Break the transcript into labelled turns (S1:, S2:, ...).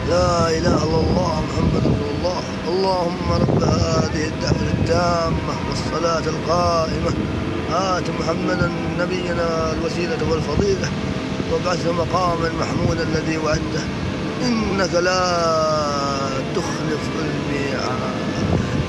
S1: لا إله إلا الله محمد رسول الله. اللهم رب هذه الدعوة التامة والصلاة القائمة آت محمدا نبينا الوسيلة والفضيلة وابعثه مقاما محمودا الذي وعدته إنك لا تخلف الميعاد.